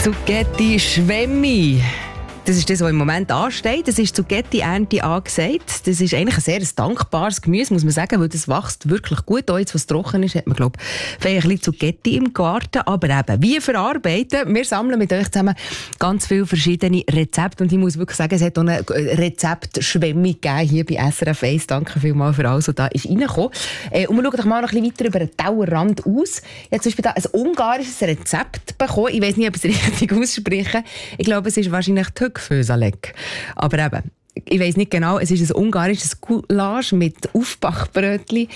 Zucchetti Schwemmi. Das ist das, was im Moment ansteht. Das ist Zucchetti-Ernte angesagt. Das ist eigentlich ein sehr dankbares Gemüse, muss man sagen, weil das wächst wirklich gut. Auch jetzt, was trocken ist, hat man, glaube ich, ein bisschen Zucchetti im Garten. Aber eben, wie verarbeiten? Wir sammeln mit euch zusammen ganz viele verschiedene Rezepte. Und ich muss wirklich sagen, es hat auch eine Rezeptschwemme gegeben hier bei SRF 1. Danke vielmals für alles, was da ist reingekommen. Und wir schauen doch mal noch ein bisschen weiter über den Tellerrand aus. Ich habe zum Beispiel da ein ungarisches Rezept bekommen. Ich weiß nicht, ob ich es richtig ausspreche. Ich glaube, es ist wahrscheinlich Fösalek. Aber eben, ich weiss nicht genau, es ist ein ungarisches Gulasch mit Aufbackbrötchen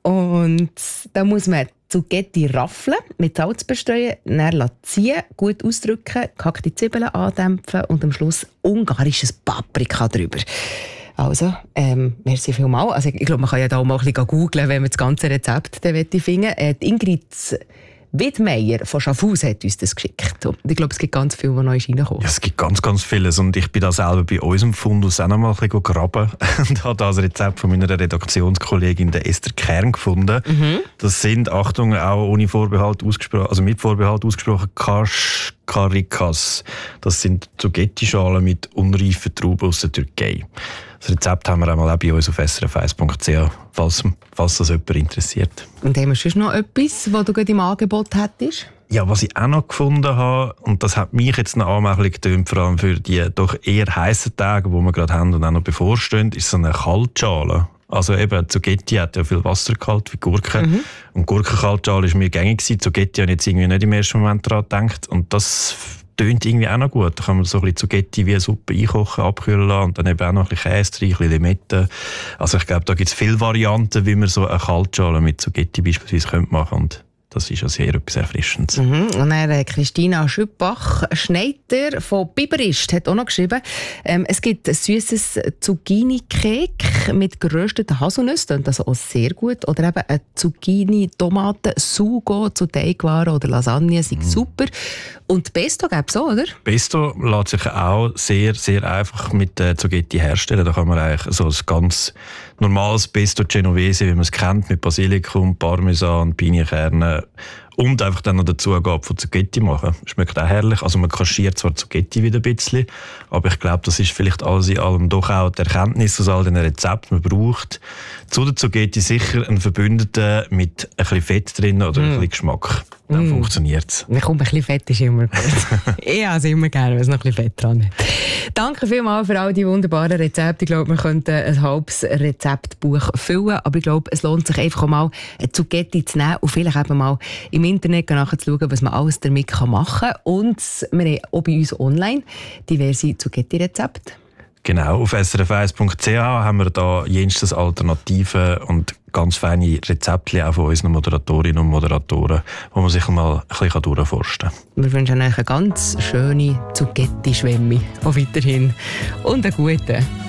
und da muss man Zucchetti raffeln, mit Salz bestreuen, dann ziehen, gut ausdrücken, gehackte Zwiebeln andämpfen und am Schluss ungarisches Paprika drüber. Also, merci vielmals. Also, ich glaube, man kann ja da auch mal ein bisschen googlen, wenn man das ganze Rezept finden will. Die Widmeier von Schaffhaus hat uns das geschickt. Und ich glaube, es gibt ganz viel, was neu reinkommt. Ja, es gibt ganz, ganz vieles. Und ich bin da selber bei unserem Fundus auch noch mal ein bisschen graben und habe das Rezept von meiner Redaktionskollegin der Esther Kern gefunden. Das sind, Achtung, auch ohne Vorbehalt ausgesprochen, also mit Vorbehalt ausgesprochen, Kashkarikas. Das sind Zucchetti-Schalen mit unreifen Trauben aus der Türkei. Das Rezept haben wir auch bei uns auf srf1.ch, falls das jemand interessiert. Und haben wir sonst noch etwas, was du gerade im Angebot hättest? Ja, was ich auch noch gefunden habe, und das hat mich jetzt noch anmächtig getönt, vor allem für die doch eher heissen Tage, die wir gerade haben und auch noch bevorstehen, ist so eine Kaltschale. Also eben, Zucchetti hat ja viel Wassergehalt wie Gurken. Und Gurkenkaltschale war mir gängig gewesen. Zucchetti habe ich jetzt irgendwie nicht im ersten Moment daran gedacht. Und das tönt irgendwie auch noch gut. Da kann man so ein bisschen Zucchetti wie eine Suppe einkochen, abkühlen lassen und dann eben auch noch ein bisschen Käse rein, ein bisschen Limette. Also ich glaube, da gibt es viele Varianten, wie man so eine Kaltschale mit Zucchetti beispielsweise machen könnte. Und das ist ja sehr etwas Erfrischendes. Und dann Christina Schüppbach-Schneider von Biberist hat auch noch geschrieben, es gibt ein süßes Zucchini-Cake mit gerösteten Haselnüssen, das auch sehr gut. Oder eben ein Zucchini-Tomaten-Sugo zu Teigwaren oder Lasagne, sind super. Und Pesto gibt es auch, oder? Pesto lässt sich auch sehr, sehr einfach mit Zucchetti herstellen. Da kann man eigentlich so ein ganz normales Pesto Genovese, wie man es kennt, mit Basilikum, Parmesan, Pinienkerne und einfach dann noch den Zugabe von Zucchetti machen. Schmeckt auch herrlich. Also man kaschiert zwar Zucchetti wieder ein bisschen, aber ich glaube, das ist vielleicht alles in allem doch auch die Erkenntnis aus all den Rezepten. Man braucht zu der Zucchetti sicher einen Verbündeten mit ein bisschen Fett drin oder ein bisschen Geschmack. Dann funktioniert es. Ein bisschen Fett ist immer gut. Ich habe es immer gerne, wenn es noch ein bisschen Fett dran hat. Danke vielmals für all die wunderbaren Rezepte. Ich glaube, wir könnten ein halbes Rezeptbuch füllen, aber ich glaube, es lohnt sich einfach mal, eine Zucchetti zu nehmen und vielleicht eben mal im Internet nachzuschauen, was man alles damit machen kann. Und wir haben auch bei uns online diverse Zucchetti-Rezepte. Genau, auf srf1.ch haben wir da jenstes Alternativen und ganz feine Rezepte auch von unseren Moderatorinnen und Moderatoren, wo man sich mal ein bisschen durchforsten kann. Wir wünschen euch eine ganz schöne Zucchetti-Schwemme. Auch weiterhin. Und einen guten.